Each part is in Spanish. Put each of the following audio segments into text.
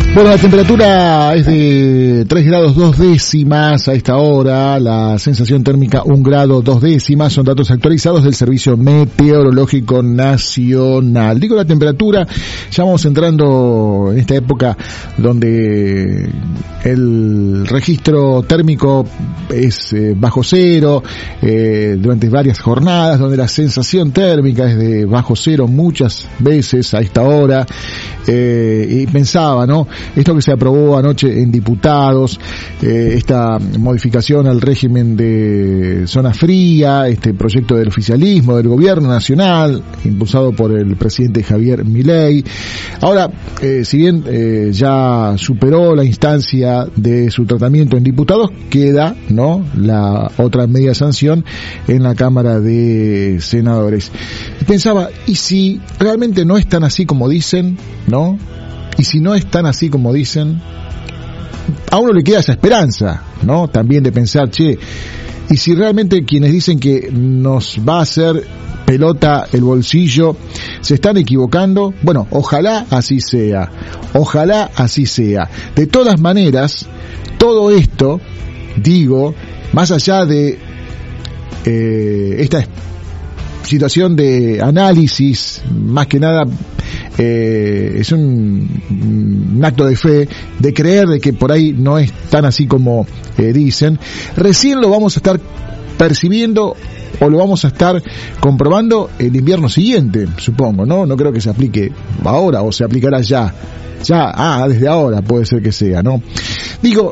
Bueno, la temperatura es de 3 grados 2 décimas a esta hora, la sensación térmica 1 grado 2 décimas, son datos actualizados del Servicio Meteorológico Nacional. Digo la temperatura, ya vamos entrando en esta época donde el registro térmico es bajo cero, durante varias jornadas, donde la sensación térmica es de bajo cero muchas veces a esta hora, y pensaba, ¿no? Esto que se aprobó anoche en diputados, esta modificación al régimen de zona fría, este proyecto del oficialismo, del gobierno nacional, impulsado por el presidente Javier Milei. Ahora, si bien ya superó la instancia de su tratamiento en diputados, queda, ¿no?, la otra media sanción en la Cámara de Senadores. Pensaba, ¿y si realmente no es tan así como dicen, no? Y si no es tan así como dicen, a uno le queda esa esperanza, ¿no? También de pensar, y si realmente quienes dicen que nos va a hacer pelota el bolsillo se están equivocando, bueno, ojalá así sea, ojalá así sea. De todas maneras, todo esto, digo, más allá de esta situación de análisis, más que nada es un acto de fe, de creer de que por ahí no es tan así como dicen. Recién lo vamos a estar percibiendo o lo vamos a estar comprobando el invierno siguiente, supongo, ¿no? No creo que se aplique ahora o se aplicará ya, desde ahora puede ser que sea, ¿no? Digo,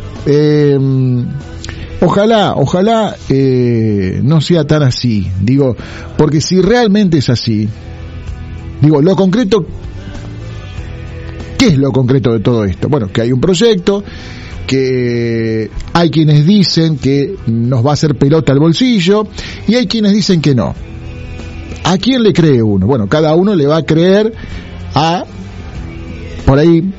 ojalá no sea tan así, digo, porque si realmente es así, digo, lo concreto, ¿qué es lo concreto de todo esto? Bueno, que hay un proyecto, que hay quienes dicen que nos va a hacer pelota al bolsillo y hay quienes dicen que no. ¿A quién le cree uno? Bueno, cada uno le va a creer por ahí,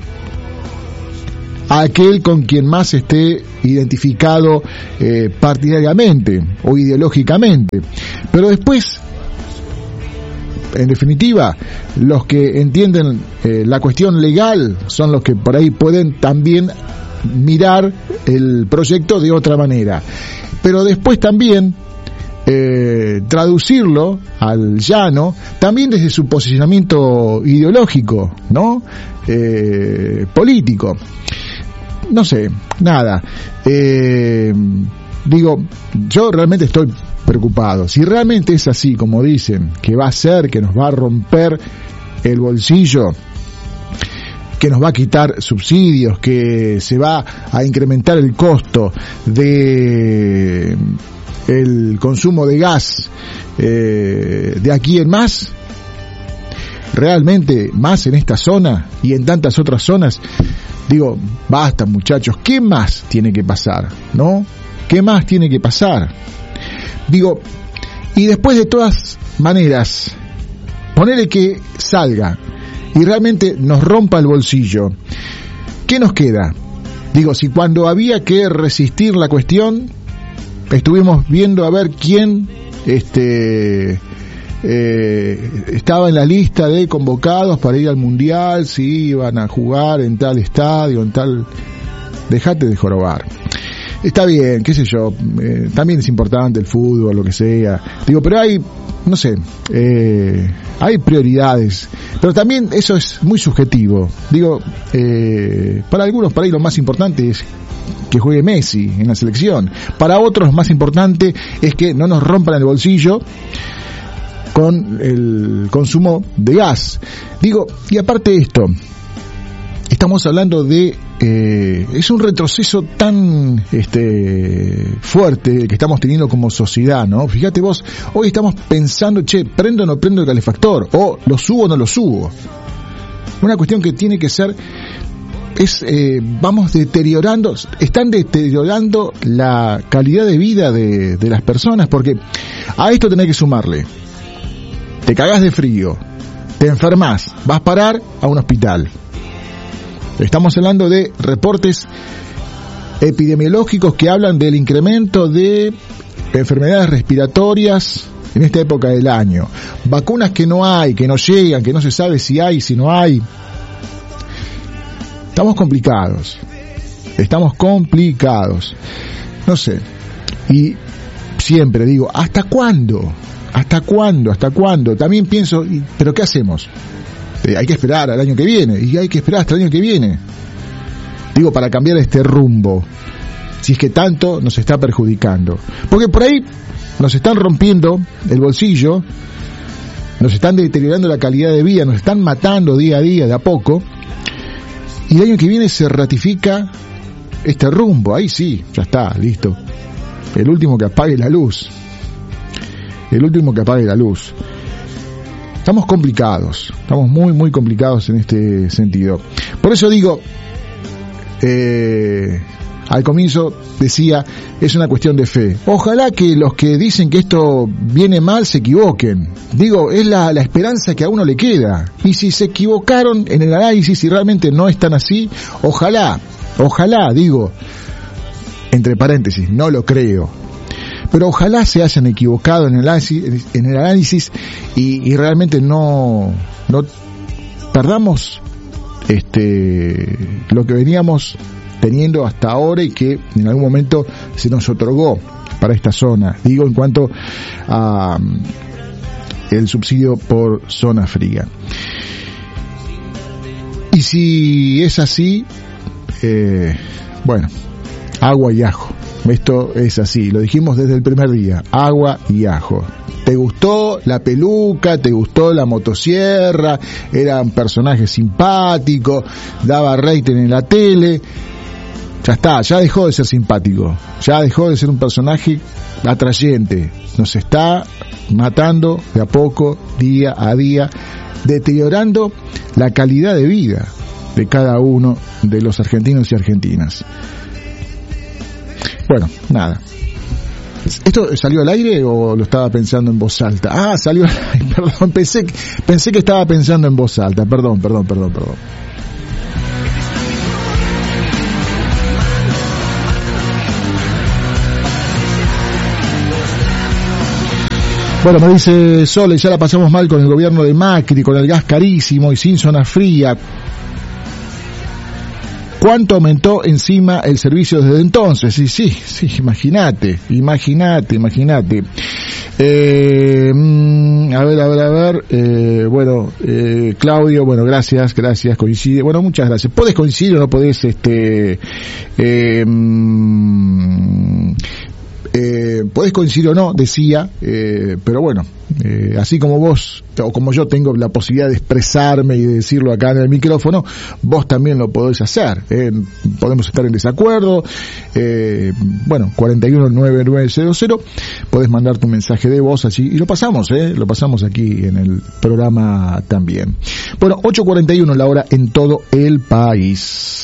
a aquel con quien más esté identificado partidariamente o ideológicamente. Pero después, en definitiva, los que entienden la cuestión legal son los que por ahí pueden también mirar el proyecto de otra manera. Pero después también traducirlo al llano, también desde su posicionamiento ideológico, ¿no? Político. No sé, nada. Digo, yo realmente estoy preocupado. Si realmente es así como dicen, que va a ser, que nos va a romper el bolsillo, que nos va a quitar subsidios, que se va a incrementar el costo de el consumo de gas de aquí en más, realmente más en esta zona y en tantas otras zonas, digo, basta muchachos, ¿qué más tiene que pasar? ¿No? ¿Qué más tiene que pasar? Digo, y después de todas maneras, ponele que salga y realmente nos rompa el bolsillo, ¿qué nos queda? Digo, si cuando había que resistir la cuestión, estuvimos viendo a ver quién estaba en la lista de convocados para ir al Mundial, si iban a jugar en tal estadio, en tal... Dejate de jorobar. Está bien, qué sé yo, también es importante el fútbol, lo que sea. Digo, pero hay, no sé, hay prioridades. Pero también eso es muy subjetivo. Digo, para algunos, para ahí lo más importante es que juegue Messi en la selección. Para otros, lo más importante es que no nos rompan el bolsillo con el consumo de gas. Digo, y aparte de esto, estamos hablando de es un retroceso tan fuerte que estamos teniendo como sociedad, ¿no? Fíjate vos, hoy estamos pensando, ¿prendo o no prendo el calefactor? ¿O lo subo o no lo subo? Una cuestión que tiene que ser, vamos deteriorando, están deteriorando la calidad de vida de las personas, porque a esto tenés que sumarle, te cagás de frío, te enfermas, vas a parar a un hospital. Estamos hablando de reportes epidemiológicos que hablan del incremento de enfermedades respiratorias en esta época del año. Vacunas que no hay, que no llegan, que no se sabe si hay, si no hay. Estamos complicados. No sé. Y siempre digo, ¿hasta cuándo? También pienso, ¿pero qué hacemos? Hay que esperar al año que viene. Y hay que esperar hasta el año que viene. Digo, para cambiar este rumbo. Si es que tanto nos está perjudicando. Porque por ahí nos están rompiendo el bolsillo, nos están deteriorando la calidad de vida, nos están matando día a día, de a poco, y el año que viene se ratifica este rumbo. Ahí sí, ya está, listo. El último que apague la luz. Estamos complicados, estamos muy, muy complicados en este sentido. Por eso digo, al comienzo decía, es una cuestión de fe. Ojalá que los que dicen que esto viene mal se equivoquen. Digo, es la esperanza que a uno le queda. Y si se equivocaron en el análisis y realmente no están así, ojalá, digo, entre paréntesis, no lo creo. Pero ojalá se hayan equivocado en el análisis y realmente no perdamos lo que veníamos teniendo hasta ahora y que en algún momento se nos otorgó para esta zona. Digo, en cuanto a el subsidio por zona fría. Y si es así, bueno, agua y ajo. Esto es así, lo dijimos desde el primer día, agua y ajo. ¿Te gustó la peluca? ¿Te gustó la motosierra? Era un personaje simpático, daba rating en la tele. Ya está, ya dejó de ser simpático, ya dejó de ser un personaje atrayente. Nos está matando de a poco, día a día, deteriorando la calidad de vida de cada uno de los argentinos y argentinas. Bueno, nada. ¿Esto salió al aire o lo estaba pensando en voz alta? Ah, salió al aire, perdón, pensé que estaba pensando en voz alta, perdón. Bueno, me dice Sole, ya la pasamos mal con el gobierno de Macri, con el gas carísimo y sin zona fría. ¿Cuánto aumentó encima el servicio desde entonces? Sí, imagínate. A ver. Bueno, Claudio, bueno, gracias, coincide. Bueno, muchas gracias. ¿Podés coincidir o no podés, podés coincidir o no, decía, pero bueno, así como vos o como yo tengo la posibilidad de expresarme y de decirlo acá en el micrófono, vos también lo podés hacer. Podemos estar en desacuerdo. Bueno, 419900, podés mandar tu mensaje de voz allí y lo pasamos aquí en el programa también. Bueno, 8:41 la hora en todo el país.